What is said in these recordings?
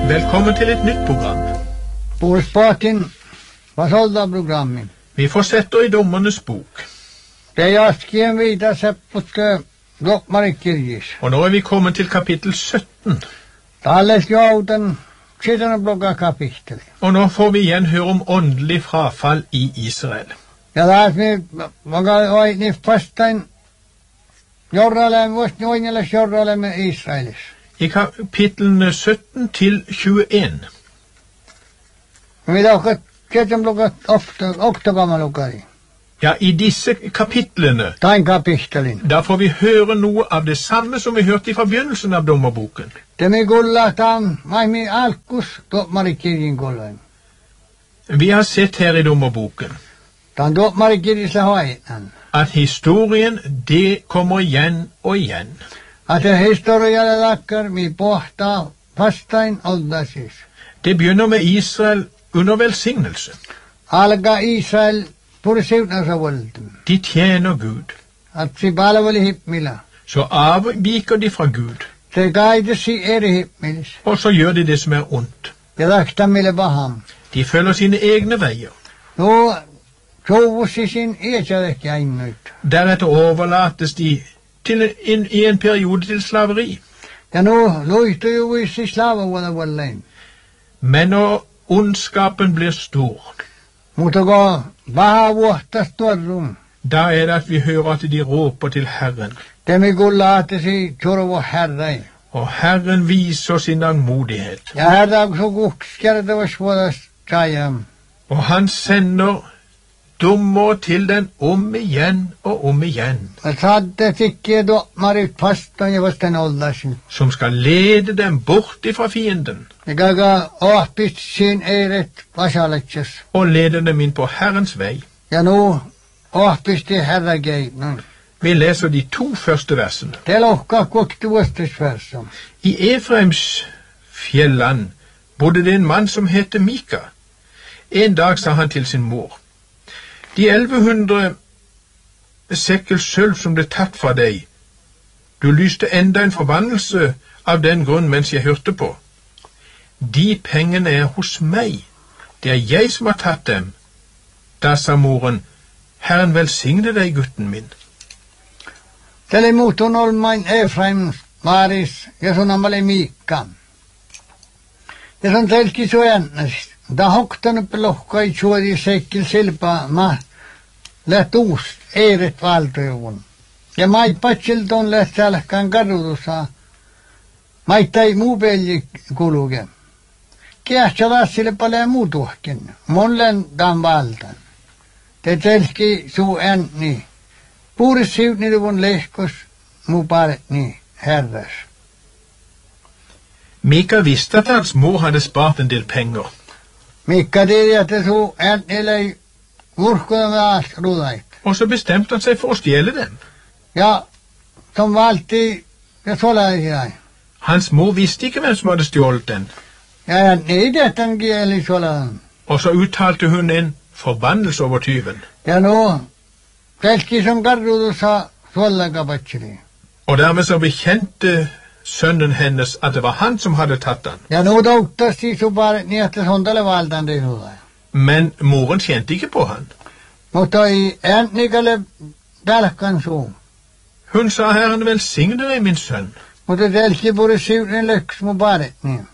Velkommen til et nytt program. Puhuspatin vasolda-programmin. Vi fortsetter i Dommernes bok. Det jaskien videre sepput Dokmarikirjis. Og nå er vi kommet til kapittel 17. Talles jouten sittende blogga kapittel. Og nå får vi igjen høre om åndelig frafall i Israel. Ja taas ni fastain jorralemme, vostnoinjalla jorralemme Israelis. I kapitlene 17 til 21. Mitä onko sieltä lukat oktokamalukari? Ja, i disse kapitlene, Tain kapittelin. da får vi høre noe av det samme som vi hørte fra begynnelsen av dommerboken. Temi kulla tam maimi alkus Dokmarikirjin kullain. Vi har sett her i dommerboken Tan Dokmarikirjissa hoitan. at historien, det kommer igjen og igjen. At historialle takkar mi pohtaa vastain oldasis. Det begynner med Israel under velsignelse. Alga Israel pursiutnasa voltum. De tjener Gud. At si palveli himmila. Så avviker de fra Gud, Se kaidesi eri himmilis. og så gjør de det som er ondt. Ja takstamille paham. De følger sine egne veier. No souvussi sin iäsädekki ainnoit. Deretter overlates de i en periode til slaveri. Ja no luistu juvissi slavavuoda vollein. Men når ondskapen blir stor, Mutta ko paha vuohtas tuorrum. da er det at vi hører at de råper til Herren. Temi kulla ahtesi turvo herrai. Og Herren viser sin langmodighet. Ja herra so kukskertavas vuodas sajam. Og han sender dommer til den om igjen og om igjen, Ja sadde tikkiä Dokmarit fastan ja vastan oldasin. som skal lede dem bort ifra fienden, Ja kaka ohpist sin eiret vasaletsas. og lede dem inn på Herrens vei. Ja nu ohpisti herra geitnan. Vi leser de 2 første versene. Te lohka kuoktuostas versam. I Efraims fjelland bodde det en mann som het Mika. En dag sa han til sin mor: De 1100 sekkel sølv som ble tatt fra deg, du lyste enda en forbannelse av den grunn mens jeg hørte på. De pengene er hos meg, det er jeg som har tatt dem. Da sa moren: Herren velsigne deg, gutten min. Tele muutun olmain Efraim maaris ja sun amale Miikka. Ja sun telki suojannast. Da hoktanut lohkai suodi sekkel silpa ma läht uus eiret valtojuvun. Ja maipatsilton läht sälkään karutussa. Maittai muu pelji kuluge. Kiähtsä taas sille paljon muu tuhkin. Monlen dan valtan. Te telki suojannni. Puuris siutniluvun lehkos muu paretni herras. Mika visste at hans mor hadde spart en del penger. Mikka tiedä, että suu ei urkkuda med allt rudait. Og så bestemte han seg for å stjele dem. Ja, som valgte ja solaisia. Hans mor visste ikke hvem som hadde stjålet den, Ja, ei detta kieli solan. og så uttalte hun en forbannelse over tyven. Ja no, telki som karrutussa sollakapatsili. Og dermed så bekjente sønnen hennes at det var han som hadde tatt den. Ja no touttasti suparet niin, että sondale valtan de rudai. Men moren kjente ikke på han. Mutta ei äännikalle tälkkan suu. Hun sa: Herren velsigne deg, min sønn. Mutta telki puri siunen löks mu paret niin.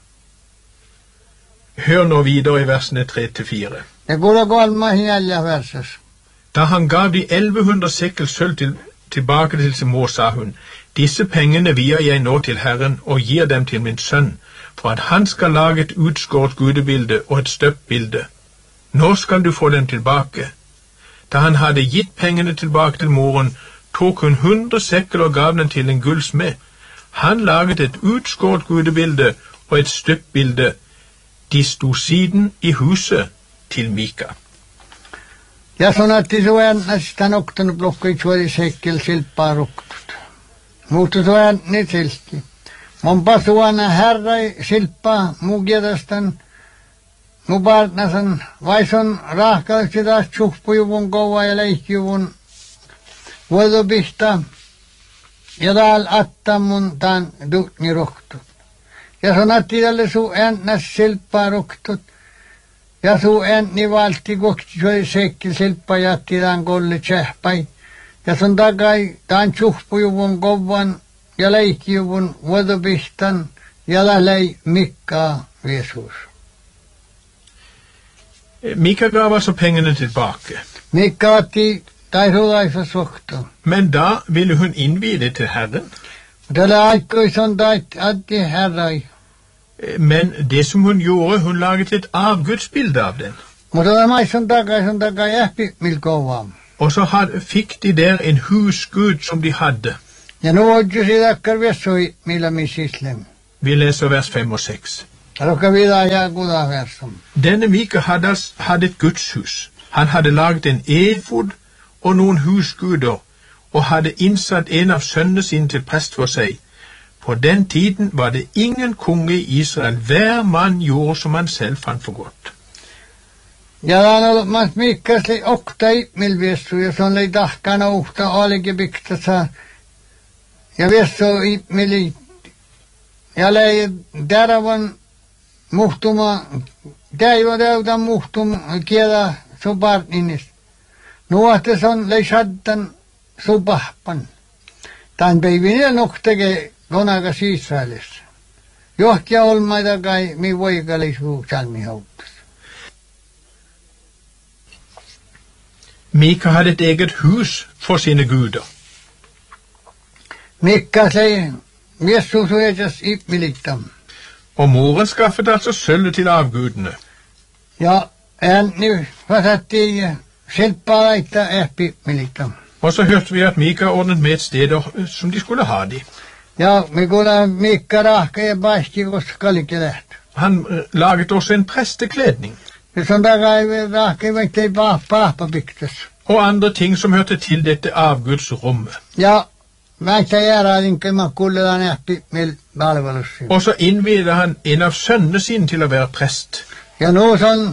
Hør nå videre i versene 3-4. Ja kuule kolma hiälja versas. Da han gav de 1100 sekkel sølv tilbake til sin mor, sa hun: Disse pengene vier jeg nå til Herren og gir dem til min sønn, for at han skal lage et utskåret gudebilde og et støpt bilde. Nå skal du få dem tilbake. Da han hadde gitt pengene tilbake til moren, tok hun 100 sekkel og gav den til en gullsmed. Han laget et utskåret gudebilde og et støpt bilde. De sto siden i huset til Mika. Ja sanatti suojannasta noktanut blokkai suori sekkel silppaa ruktut. Mutta suojanni silti. Monpa suona herrai silppaa mugiedastan. Mubartnasan vaison rahkaiksi taas tsuhpujuvun kova ja leikkijuvun vuodopista. Ja täällä attamun tämän duutni rohtut. Ja sanattidalle su äännäs silppaa ruktut. Ja su äänni valti kokti sekki silppaa jättidään kolli tsähpäi. Ja sun takai taan tjuhpujuvun kovan ja leikkijuvun vuodopihtan ja lählei Mikkaa Jeesus. Mika gav alltså pengarna tillbaka. Mikka otti taisulaisa suhtoon. Men da ville hun innvie det til Herren. Tällä aikoi sun atti herrai. Men det som hun gjorde, hun laget et avgudsbilde av den. Mutta tämä sun takai ähpi milkovaan. Og så fikk de der en husgud som de hadde. Ja nu odju siitä karviessoi millä missislem. Vi leser vers 5 og 6. Rokka videre ja kuda versum. Denne Mika hadde et gudshus. Han hadde laget en efod og noen husguder, og hadde innsatt en av sønnene sine til prest for seg. På den tiden var det ingen konge i Israel. Hver mann gjorde som han selv fant for godt. Ja on ollut mas Mikkasli oktai milviessu, ja se on lei tahkana uhta olikin piktasa. Ja viessu mili. Ja lei teravan muhtuma, täivä täytä muhtum kielä suparninis. Nuohtes on lei shaddan supahpan. Tän päivinä noktege konakas Israelissa. Johkia olmaita kai mi voikalisuus salmihauttas. Mika hadde et eget hus for sine guder. Mikka sei Jeesus uetas ipmilittam. Og moren skaffet altså sølvet til avgudene. Ja ääni vasatti silppaa laittaa ipmilittam. Og så hørte vi at Mika ordnet med et sted som de skulle ha de. Ja me kuulee Mikka rahka ja paiski koska kalikin lähtö. Han laget også en prestekledning. Se on takai rahka ei paappa piktas. Og andre ting som hørte til dette avgudsrommet. Ja väitä jääräilinkä mä kuuletaan ipmil palvelussa. Og så innviede han en av sønnene sine til å være prest. Ja nu on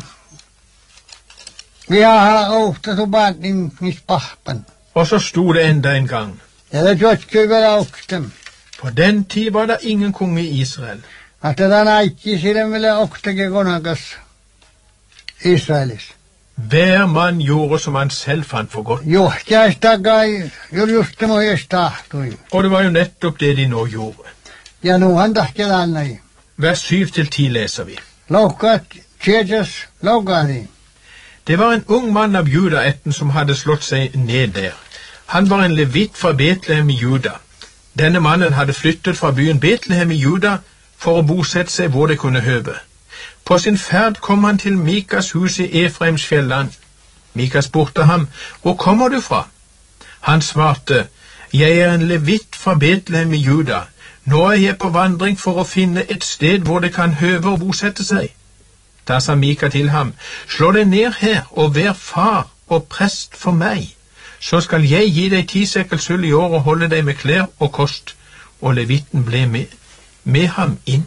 vi har ofta så barnin mis pahpan. Og så sto det enda en gang. Ja det jotskui vielä oktem. På den tid var det ingen konge i Israel. Att det näitti sille vielä okteke konakas Israelis. Hver mann gjorde som han selv fant for godt. Johtiaista kai julustemo tahtui. Og det var jo nettopp det de nå gjorde. Ja nu han tahkelaan näin. Vers 7-10 leser vi. Loukat tjejas loukani. Det var en ung mann av Judaætten som hadde slått seg ned der. Han var en levit fra Betlehem i Juda. Denne mannen hadde flyttet fra byen Betlehem i Juda for å bosette seg hvor det kunne høve. På sin ferd kom han til Mikas hus i Efraims fjelland. Mika spurte ham, hvor kommer du fra? Han svarte, jeg er en levit fra Betlehem i Juda. Nå er jeg på vandring for å finne et sted hvor det kan høve å bosette seg. Da sa Mika til ham, slå deg ned her og vær far og prest for meg. Så skal jeg gi deg 10 sekel sølv i år og holde deg med klær og kost. Og levitten ble med ham inn.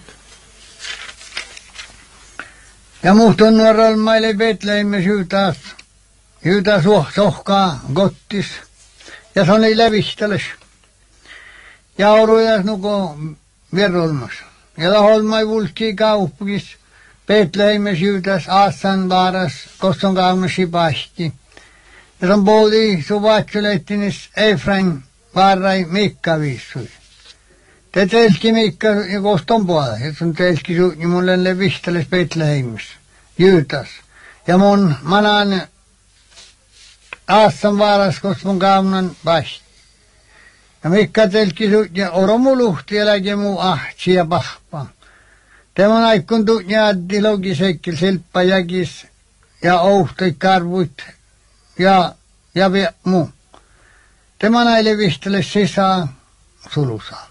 Ja muhtun nuoralla maille Betlehemmis Juutas sohkaa gottis. Ja se oli levisteles. Ja orujas nuko verolmas. Ja laholmai vulkki kauppukis Betlehemmis Juutas Aassan vaaras koston kaunasi pahti. Ja se on poodi suvaatsuleittinis Efraim vaarai Mikka viissui. Te telki Mikka ja koston puolella. Ja sun telki suutni mulle levisteles Betlehemmis Juutas. Ja mun manan Aassan vaaras koston kaunan pahti. Ja Mikka telki suutni oromuluhti ja läge muu ahtsi ja pahpa. Tämän aikun tuutni addi logisekki silppa jäkis ja ouhtoi karvuit ja muu. Tämän aile visteles sisään sulusaan.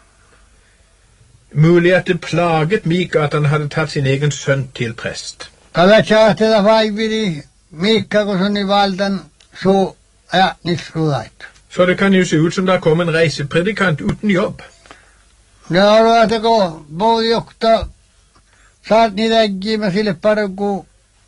Mulig at det plaget Mika at han hadde tatt sin egen sønn til prest. Kalatsahtela vaiviri Mikka, kun on valdan så nisruait. Så det kan jo se ut som det kom en reisepredikant uten jobb. Ja arvatako boudjokta saat niitä äkkiä sille parku.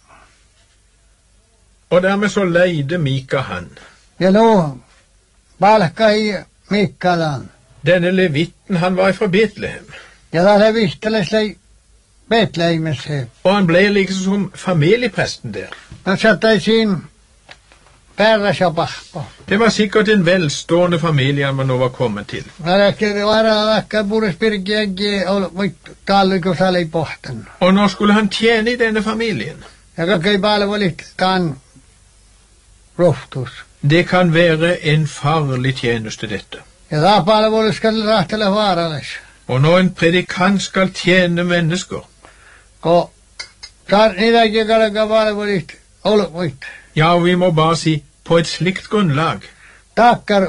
Og dermed så leide Mika han. Ja nu palkai Mikkalan. Denne levitten, han var fra Betlehem. Ja, da er vihtelig slik Betleimes her. Og han ble liksom som familiepresten der. Han satt i sin pärräsapahpa. Det var sikkert en velstående familie man nå var kommet til. Det var akka puhdas pirkiäkin ollut talliko sali pohtan. Og nå skulle han tjene i denne familien. Ja kaikki palvelit taan rohtus. Det kan være en farlig tjeneste, dette. Ja tämä palvelu skal rahtella vaarallis. Og når en predikant skal tjene mennesker, Ko tar niitäkin kalka palvelit ollut. ja, vi må bare si, på et slikt grunnlag, Takkar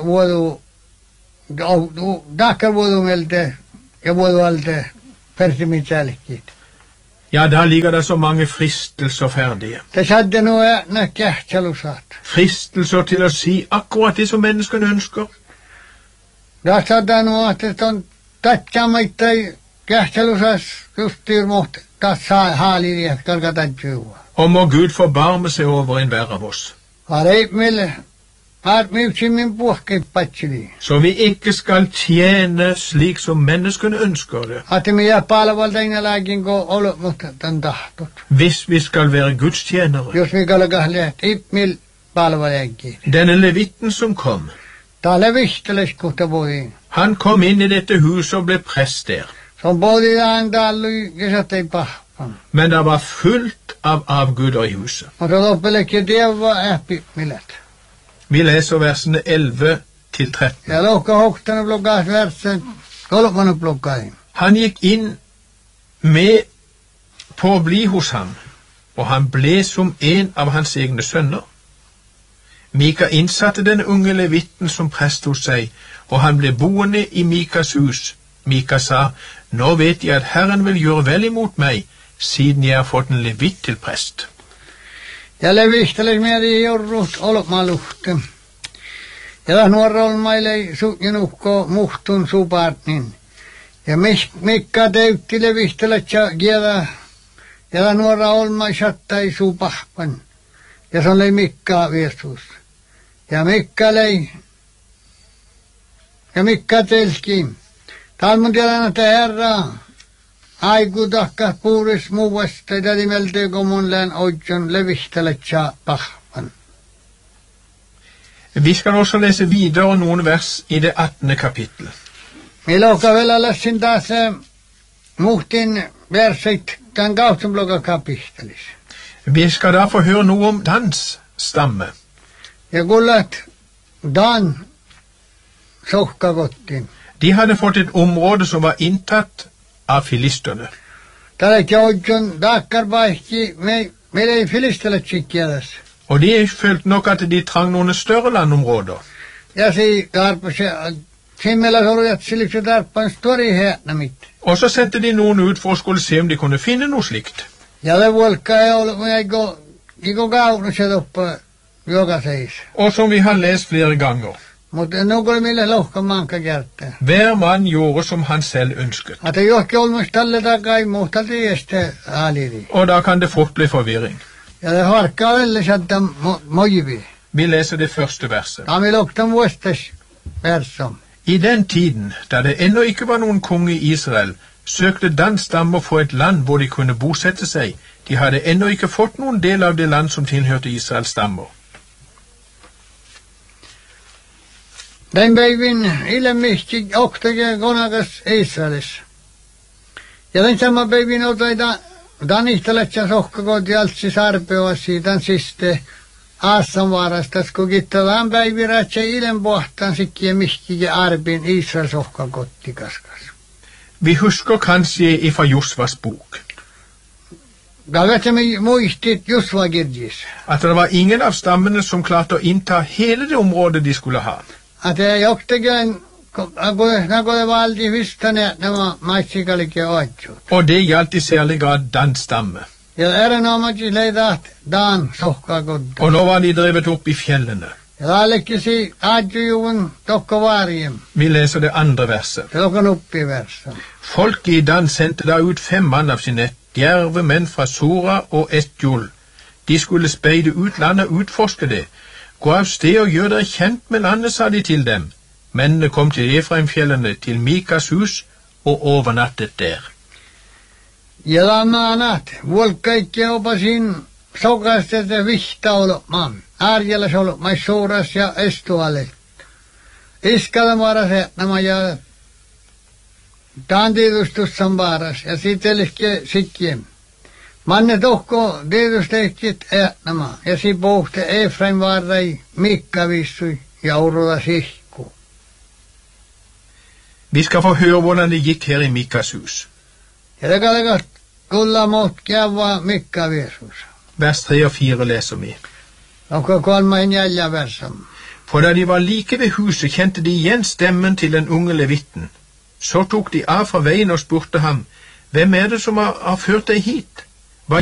vuodu melte ja vuodualte persimitsälikkiit. ja, da ligger det så mange fristelser ferdige. Det sadde noe kähtselusat. Fristelser til å si akkurat det som menneskene ønsker. Da sadde noe at det on tatsamittai kähtselusas justiin muht tässä haaliriä kalkatatjua. Og må Gud forbarme seg over enhver av oss, Arei mille miuksimin puhkeet patsili. så vi ikke skal tjene slik som menneskene ønsker det, Ati minä palveltaina lääkin ko ollut mutta tän tahtot. hvis vi skal være Guds tjenere. Jos mi kalkahleet ipmil palveleekin. Denne levitten som kom, Täällä vihteles kohta voi. han kom inn i dette huset og ble prest der. Se on pohdillaan täällä kesätei pahpan. Men det var fullt av avguder i huset. Mutta loppelekin tievä ähpi millet. Vi leser versene 11 til 13. Ja lohka hoktana blokkaas versen kolmannen blokkain. Han gikk inn med på å bli hos ham, og han ble som en av hans egne sønner. Mika innsatte den unge levitten som prest hos seg, og han ble boende i Mikas hus. Mika sa, nå vet jeg at Herren vil gjøre vel imot meg, siden jeg har fått en levitt til prest. Ja levisteles mieli jorrut olma luhte. Ja nuora olmailei sukinukko muhtun supartnin. Ja mikka teytti levistelet ja kielä. Ja nuora olmai sattai supahpan. Ja se oli mikka viesus. Ja mikka lei. Ja mikka telski. Talmun tiedän, että herra aiku takkas puuris muuvasta ja nimeltä kommunlään oikein levistelet ja pahvan. Vi skal også lese videre noen vers i det 18. kapittel. Milloin vielä lässin taas muhtin versit tämän kautsenblokan kapistelis. Vi skal da få høre noe om Dans stamme. Ja kullat Dan sohkakottiin. De hadde fått et område som var inntatt av filisterne. Tällä oikein takkar vaihti meillä ei filistelet sikkiäläs. Og de følte nok at de trang noen større landområder. Ja si tarpas simmellä solujat siliksi tarpan stori häänämit. Og så sendte de noen ut for å skulle se om de kunne finne noe slikt. Ja levuolkka ei ollut, mutta eikö kaunuset oppa jokaseis. Og som vi har lest flere ganger, Mutta nu oli mille lohka manka kertaa. hver mann gjorde som han selv ønsket. Että johonkin olmus tälle takai muhtalti este aliri. Og da kan det fort bli forvirring. Ja det harkkaa välillä sieltä mojivi. Vi leser det første verset. Tämä loktan vuostes versom. I den tiden, da det ennå ikke var noen konge i Israel, søkte Dans stamme å få et land hvor de kunne bosette seg. De hadde ennå ikke fått noen del av det land som tilhørte Israels stammer. Den päivin ilmeisesti oktaja konakas Israelis. Ja den sama päivin otaita Danihtelet ja sohkakot jaltsi sarpeoasi tämän siste Aassanvaarastas, kun kittävään päivirät se ilen pohtan sikkiä mihkiä arbin Israel sohkakotti kaskas. Vi husker kanskje fra Josvas bok Kavetsemme muistit Josva kirjis. at det var ingen av stammene som klarte å innta hele det området de skulle ha. Att det joktajan, kun det valdi hystäneet nämä maitsikalikin oitsut. Og det gjaldt i særlig grad Dans stamme. Ja erinomaisesti leidat Dan sohkakotta. Og nå var de drevet opp i fjellene. Ja täällekisi adjujuvun tokko varjem. Vi leser det andre verset. Se on uppi versa. Folket i Dan sendte da ut 5 mann av sine djerve menn fra Sora og Estjol. De skulle speide ut landet og utforske det. Gå av sted og gjør dere kjent med landet, sa de til dem. Mennene kom til Efraimfjellene, til Mikas hus, og overnattet der. Ja lamanat, vuolkaikia opasin sokastete vihtaulopmaan. Arjelas ollut mai suuras ja estualet. Iskala varas nämä ja taantiedustussan varas ja siteliske sikkiem. Manne tohko tietysteikit nämä ja si pohte Efraim varrai Mikka vissui jauruda sihku. Vi skal få høre hvordan det gikk her i Mikas hus. Ja det kallekat kulla mot kävaa Mikka vissus. Vers 3 og 4 leser vi. Onko 3 versam. For da de var like ved huset, kjente de igjen stemmen til den unge levitten. Så tok de av fra veien og spurte ham, hvem er det som har ført deg hit?